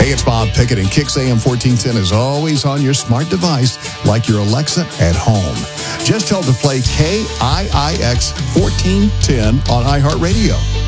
Hey, it's Bob Pickett, and Kix AM 1410 is always on your smart device like your Alexa at home. Just tell it to play KIIX 1410 on iHeartRadio.